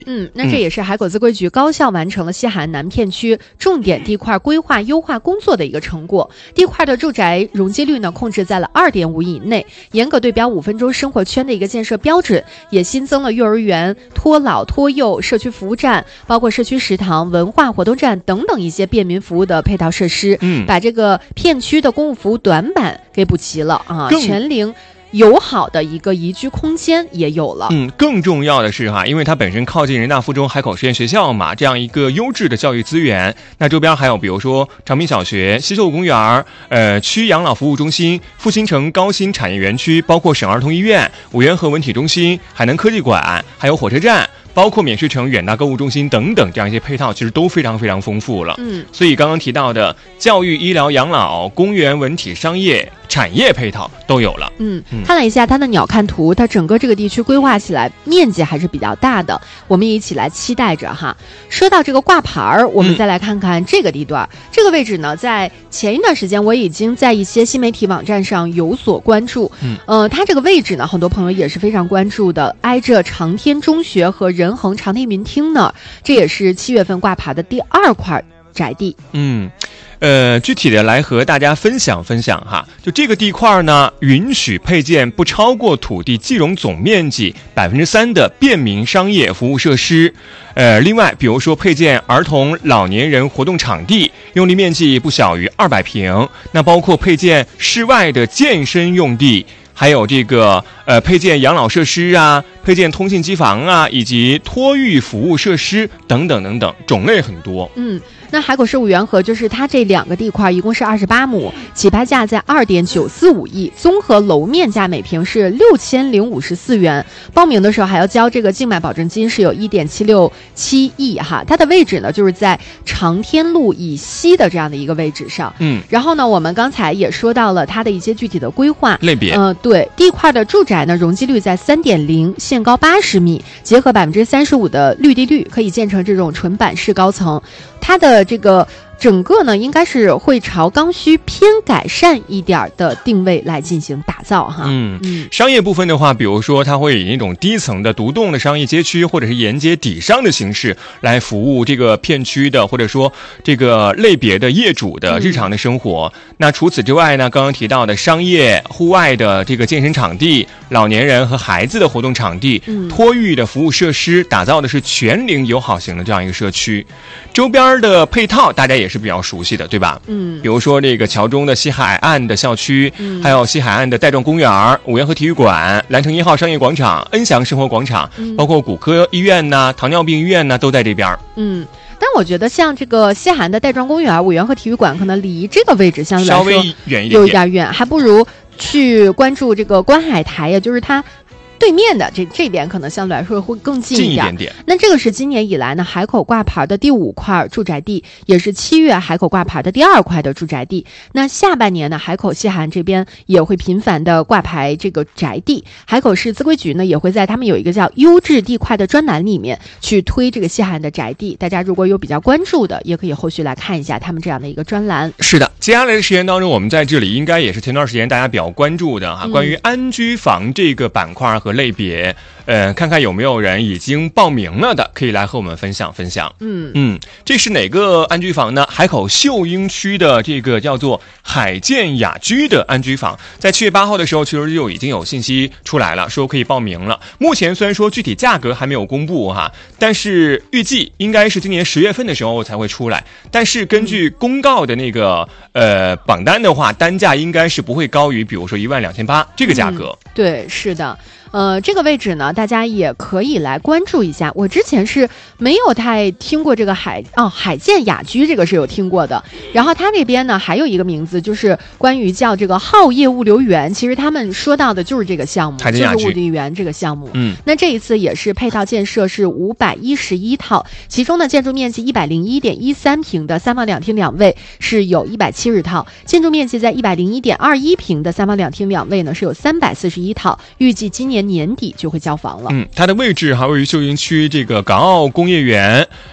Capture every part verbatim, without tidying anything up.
嗯，那这也是海口自规局高效完成了西海岸南片区重点地块规划优化工作的一个成果。地块的住宅容积率呢控制在了 二点五 以内，严格对标五分钟生活圈的一个建设标准，也新增了幼儿园、托老托幼、社区服务站，包括社区食堂、文化活动站等等一些便民服务的配套设施， 嗯， 把这个片区的公务服务短板给补齐了啊，全龄友好的一个宜居空间也有了。 嗯，更重要的是哈，因为它本身靠近人大附中海口实验学校嘛，这样一个优质的教育资源，那周边还有比如说长滨小学、西秀公园、呃区养老服务中心、复兴城高新产业园区，包括省儿童医院、五缘河文体中心、海南科技馆，还有火车站，包括免税城、远大购物中心等等，这样一些配套其实都非常非常丰富了。 嗯， 所以刚刚提到的教育、医疗、养老、公园、文体、商业、产业配套都有了。 嗯，看了一下它的鸟瞰图，它整个这个地区规划起来面积还是比较大的，我们也一起来期待着哈。说到这个挂牌儿，我们再来看看这个地段、嗯、这个位置呢，在前一段时间我已经在一些新媒体网站上有所关注。 嗯， 呃，它这个位置呢，很多朋友也是非常关注的，挨着长天中学和仁恒长天云厅呢，这也是七月份挂牌的第二块宅地。 嗯。呃，具体的来和大家分享分享哈，就这个地块呢，允许配建不超过土地计容总面积百分之三的便民商业服务设施。呃，另外，比如说配建儿童、老年人活动场地，用地面积不小于二百平，那包括配建室外的健身用地。还有这个呃配建养老设施啊，配建通信机房啊，以及托育服务设施等等等等，种类很多。 嗯，那海口市五缘河就是它这两个地块一共是二十八亩，起拍价在二点九四五亿，综合楼面价每平是六千零五十四元。报名的时候还要交这个竞买保证金，是有一点七六七亿哈。它的位置呢就是在长天路以西的这样的一个位置上。 嗯， 然后呢，我们刚才也说到了它的一些具体的规划类别。 呃，对，地块的住宅呢容积率在 三点零，限高八十米，结合百分之三十五的绿地率，可以建成这种纯板式高层。它的这个整个呢，应该是会朝刚需偏改善一点的定位来进行打造哈。 嗯嗯，商业部分的话，比如说它会以那种低层的独栋的商业街区，或者是沿街底商的形式来服务这个片区的，或者说这个类别的业主的日常的生活。嗯、那除此之外呢，刚刚提到的商业、户外的这个健身场地、老年人和孩子的活动场地、嗯、托育的服务设施，打造的是全龄友好型的这样一个社区。周边的配套大家也是比较熟悉的，对吧？ 嗯， 比如说这个桥中的西海岸的校区，嗯、还有西海岸的带状公园、五缘河体育馆、蓝城一号商业广场、恩祥生活广场，嗯、包括骨科医院呐、糖尿病医院呐，都在这边。 嗯。但我觉得像这个西海岸的带状公园、五缘河体育馆，可能离这个位置相对来说稍微远一点， 有一点远，还不如去关注这个观海台呀，就是它对面的这这边可能相对来说会更近一点。 近一点点。 那这个是今年以来呢海口挂牌的第五块住宅地，也是七月海口挂牌的第二块的住宅地。那下半年呢，海口西海岸这边也会频繁的挂牌这个宅地。海口市自规局呢也会在他们有一个叫优质地块的专栏里面去推这个西海岸的宅地。大家如果有比较关注的，也可以后续来看一下他们这样的一个专栏。 是的，接下来的时间当中，我们在这里应该也是前段时间大家比较关注的哈， 嗯、 关于安居房这个板块和类别，呃，看看有没有人已经报名了的，可以来和我们分享分享。 嗯嗯，这是哪个安居房呢？海口秀英区的这个叫做海建雅居的安居房，在七月八号的时候，其实就已经有信息出来了，说可以报名了。目前虽然说具体价格还没有公布哈，但是预计应该是今年十月份的时候才会出来。但是根据公告的那个呃榜单的话，单价应该是不会高于比如说一万两千八这个价格。 嗯、对，是的。呃，这个位置呢，大家也可以来关注一下。我之前是没有太听过这个海哦海建雅居，这个是有听过的。然后它那边呢还有一个名字，就是关于叫这个浩业物流园。其实他们说到的就是这个项目，就是物流园这个项目。 嗯， 那这一次也是配套建设是五百一十一套，其中呢建筑面积一百零一点一三平的三房两厅两卫是有一百七十套，建筑面积在一百零一点二一平的三房两厅两卫呢是有三百四十一套，预计今年年底就会交房了。 嗯，它的位置还位于秀英区这个港澳工业园，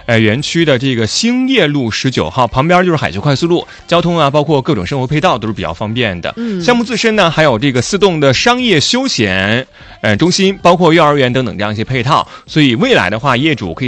呃园区的这个兴业路十九号旁边就是海学快速路，交通啊包括各种生活配套都是比较方便的。 嗯， 项目自身呢还有这个四栋的商业休闲呃中心，包括幼儿园等等这样一些配套，所以未来的话业主可以